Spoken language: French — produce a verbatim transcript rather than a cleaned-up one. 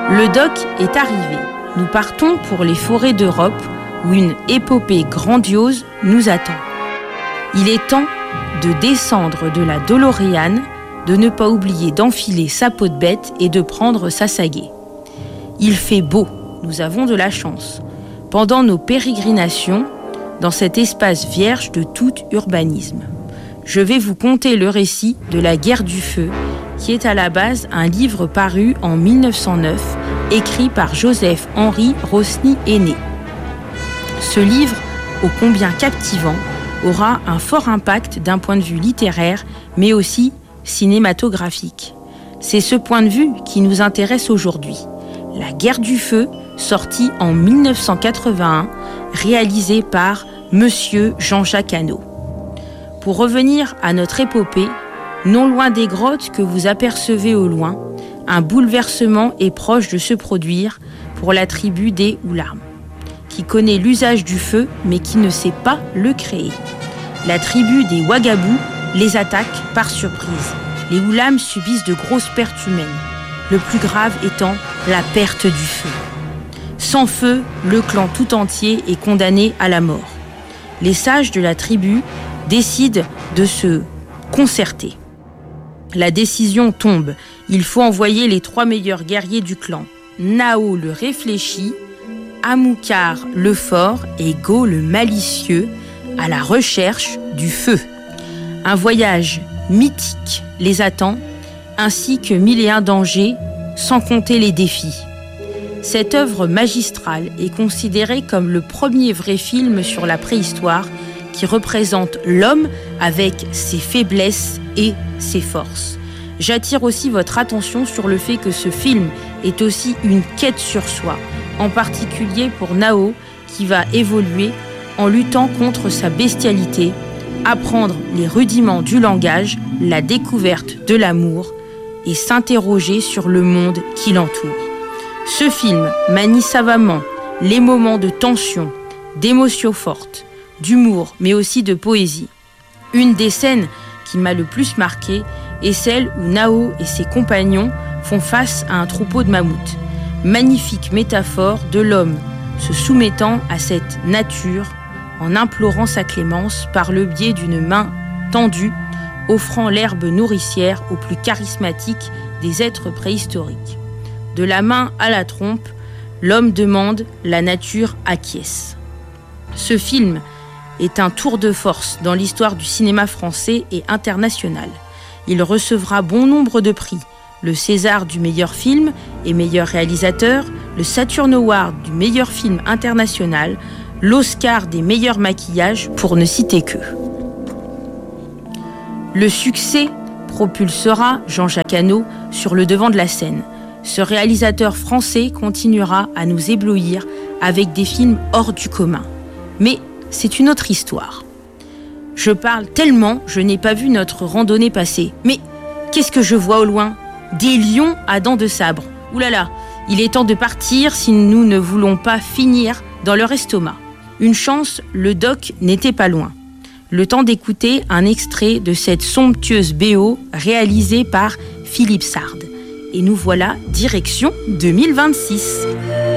Le doc est arrivé. Nous partons pour les forêts d'Europe où une épopée grandiose nous attend. Il est temps de descendre de la DeLorean, de ne pas oublier d'enfiler sa peau de bête et de prendre sa sagaie. Il fait beau, nous avons de la chance. Pendant nos pérégrinations, dans cet espace vierge de tout urbanisme, je vais vous conter le récit de La Guerre du Feu, qui est à la base un livre paru en mille neuf cent neuf, écrit par Joseph-Henri Rosny aîné. Ce livre, ô combien captivant, aura un fort impact d'un point de vue littéraire, mais aussi cinématographique. C'est ce point de vue qui nous intéresse aujourd'hui. La Guerre du Feu, sorti en mille neuf cent quatre-vingt-un, réalisé par Monsieur Jean-Jacques Hano. Pour revenir à notre épopée, non loin des grottes que vous apercevez au loin, un bouleversement est proche de se produire pour la tribu des Oularmes, qui connaît l'usage du feu mais qui ne sait pas le créer. La tribu des Wagabous les attaque par surprise. Les Oularmes subissent de grosses pertes humaines, le plus grave étant la perte du feu. Sans feu, le clan tout entier est condamné à la mort. Les sages de la tribu décident de se concerter. La décision tombe. Il faut envoyer les trois meilleurs guerriers du clan. Nao le réfléchi, Amoukar le fort et Go le malicieux à la recherche du feu. Un voyage mythique les attend, ainsi que mille et un dangers, sans compter les défis. Cette œuvre magistrale est considérée comme le premier vrai film sur la préhistoire qui représente l'homme avec ses faiblesses et ses forces. J'attire aussi votre attention sur le fait que ce film est aussi une quête sur soi, en particulier pour Nao qui va évoluer en luttant contre sa bestialité, apprendre les rudiments du langage, la découverte de l'amour et s'interroger sur le monde qui l'entoure. Ce film manie savamment les moments de tension, d'émotions fortes, d'humour mais aussi de poésie. Une des scènes qui m'a le plus marqué est celle où Nao et ses compagnons font face à un troupeau de mammouths. Magnifique métaphore de l'homme se soumettant à cette nature en implorant sa clémence par le biais d'une main tendue, offrant l'herbe nourricière au plus charismatique des êtres préhistoriques. De la main à la trompe, l'homme demande, la nature acquiesce. Ce film est un tour de force dans l'histoire du cinéma français et international. Il recevra bon nombre de prix, le César du meilleur film et meilleur réalisateur, le Saturn Award du meilleur film international, l'Oscar des meilleurs maquillages, pour ne citer que. Le succès propulsera Jean-Jacques Hano sur le devant de la scène. Ce réalisateur français continuera à nous éblouir avec des films hors du commun. Mais c'est une autre histoire. Je parle tellement, je n'ai pas vu notre randonnée passer. Mais qu'est-ce que je vois au loin ? Des lions à dents de sabre. Ouh là là, il est temps de partir si nous ne voulons pas finir dans leur estomac. Une chance, le doc n'était pas loin. Le temps d'écouter un extrait de cette somptueuse B O réalisée par Philippe Sard. Et nous voilà direction deux mille vingt-six.